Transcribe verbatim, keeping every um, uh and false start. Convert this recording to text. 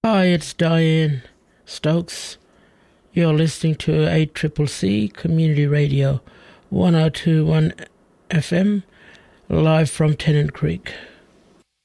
Hi, it's Diane Stokes. You're listening to eight C C C Community Radio one oh two point one F M, live from Tennant Creek.